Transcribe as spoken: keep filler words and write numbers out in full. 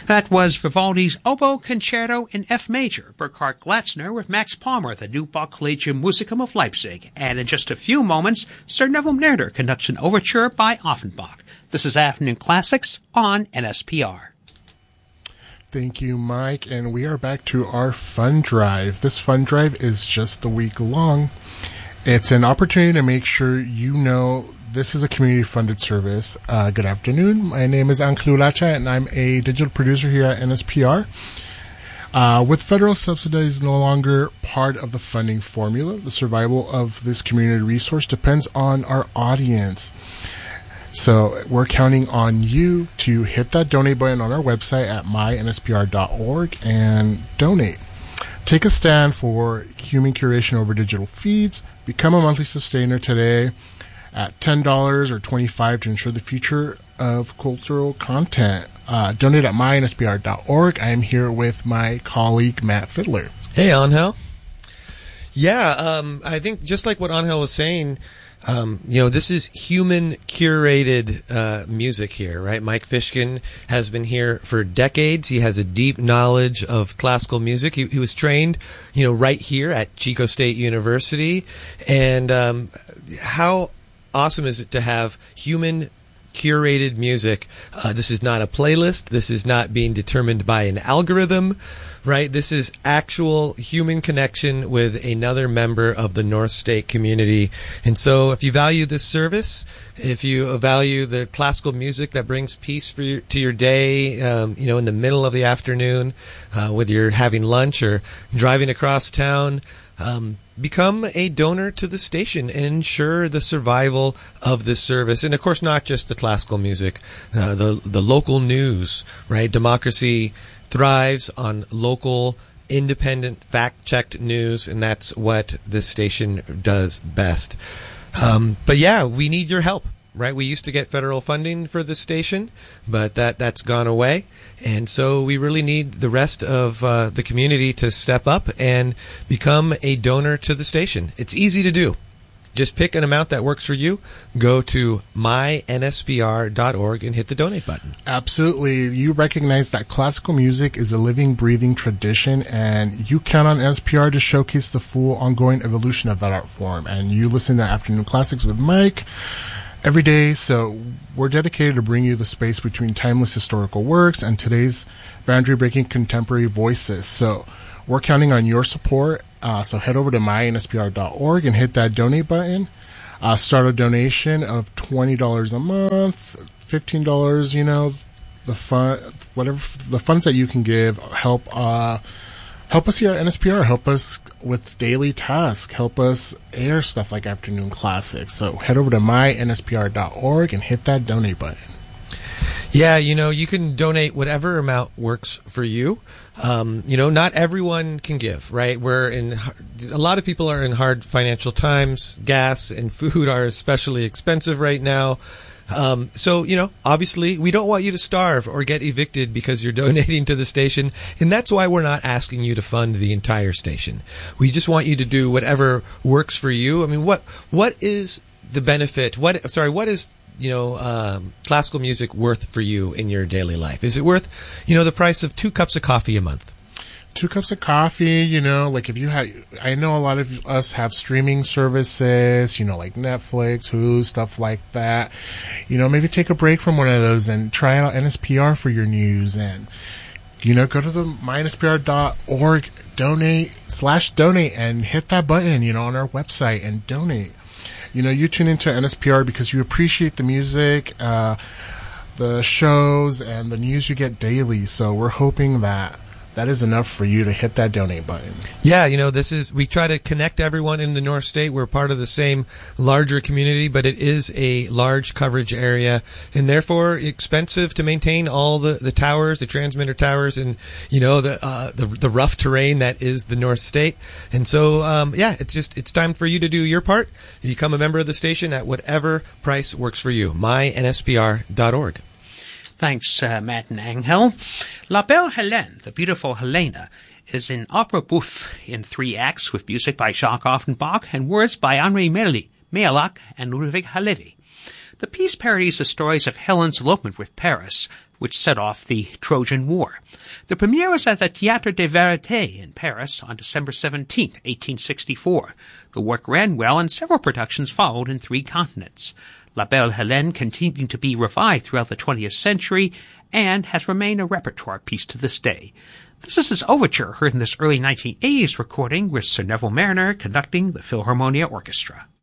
That was Vivaldi's Oboe Concerto in F Major, Burkhard Glatzner with Max Palmer, the Neubach Collegium Musicum of Leipzig. And in just a few moments, Sir Neville Nerder conducts an overture by Offenbach. This is Afternoon Classics on N S P R. Thank you, Mike. And we are back to our fund drive. This fund drive is just a week long. It's an opportunity to make sure you know this is a community-funded service. Uh, good afternoon. My name is Angel Ulacha, and I'm a digital producer here at N S P R. Uh, with federal subsidies no longer part of the funding formula, the survival of this community resource depends on our audience. So we're counting on you to hit that donate button on our website at my N S P R dot org and donate. Take a stand for human curation over digital feeds. Become a monthly sustainer today at ten dollars or twenty-five dollars to ensure the future of cultural content. Uh, donate at my N S P R dot org. I am here with my colleague, Matt Fiddler. Hey, Angel. Yeah, um, I think just like what Angel was saying, um, you know, this is human curated uh, music here, right? Mike Fishkin has been here for decades. He has a deep knowledge of classical music. He, he was trained, you know, right here at Chico State University. And um, how awesome is it to have human curated music? Uh, this is not a playlist. This is not being determined by an algorithm, right? This is actual human connection with another member of the North State community. And so if you value this service, if you value the classical music that brings peace for your, to your day, um, you know, in the middle of the afternoon, uh, whether you're having lunch or driving across town, um, become a donor to the station and ensure the survival of this service. And of course, not just the classical music, uh, the the local news, right? Democracy thrives on local, independent, fact-checked news, and that's what this station does best. Um, but yeah, we need your help. Right, we used to get federal funding for this station, but that, that's gone away. And so we really need the rest of uh, the community to step up and become a donor to the station. It's easy to do. Just pick an amount that works for you. Go to my N S P R dot org and hit the donate button. Absolutely. You recognize that classical music is a living, breathing tradition, and you count on N S P R to showcase the full ongoing evolution of that art form. And you listen to Afternoon Classics with Mike every day, so we're dedicated to bring you the space between timeless historical works and today's boundary-breaking contemporary voices. So we're counting on your support. Uh, so head over to my N S P R dot org and hit that donate button. Uh, start a donation of twenty dollars a month, fifteen dollars, you know, the fun, whatever the funds that you can give help, uh, help us here at N S P R, help us with daily tasks, help us air stuff like Afternoon Classics. So head over to my N S P R dot org and hit that donate button. Yeah, you know, you can donate whatever amount works for you. Um, you know, not everyone can give, right? We're in, a lot of people are in hard financial times. Gas and food are especially expensive right now. Um, so, you know, obviously we don't want you to starve or get evicted because you're donating to the station. And that's why we're not asking you to fund the entire station. We just want you to do whatever works for you. I mean, what, what is the benefit? What, sorry, what is, you know, um, classical music worth for you in your daily life? Is it worth, you know, the price of two cups of coffee a month? Two cups of coffee, you know, like if you have, I know a lot of us have streaming services, you know, like Netflix, Hulu, stuff like that. You know, maybe take a break from one of those and try out N S P R for your news, and, you know, go to the my N S P R dot org, donate, slash donate, and hit that button, you know, on our website and donate. You know, you tune into N S P R because you appreciate the music, uh, the shows, and the news you get daily. So we're hoping that that is enough for you to hit that donate button. Yeah, you know, this is, we try to connect everyone in the North State. We're part of the same larger community, but it is a large coverage area and therefore expensive to maintain all the, the towers, the transmitter towers, and, you know, the, uh, the, the rough terrain that is the North State. And so, um, yeah, it's just, it's time for you to do your part. Become a member of the station at whatever price works for you. my N S P R dot org. Thanks, uh, Matt and Angel. La Belle Helene, the beautiful Helena, is an opera bouffe in three acts with music by Jacques Offenbach and words by Henri Meilhac and Ludwig Halevi. The piece parodies the stories of Helen's elopement with Paris, which set off the Trojan War. The premiere was at the Théâtre des Variétés in Paris on December seventeenth, eighteen sixty-four. The work ran well, and several productions followed in three continents. La Belle Hélène continued to be revived throughout the twentieth century and has remained a repertoire piece to this day. This is his overture, heard in this early nineteen eighties recording with Sir Neville Marriner conducting the Philharmonia Orchestra.